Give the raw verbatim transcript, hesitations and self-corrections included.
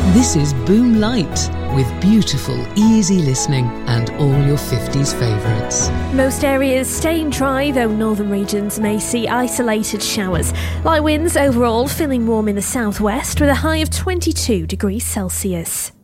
This is Boom Light, with beautiful, easy listening and all your fifties favourites. Most areas staying dry, though northern regions may see isolated showers. Light winds overall, feeling warm in the southwest with a high of twenty-two degrees Celsius.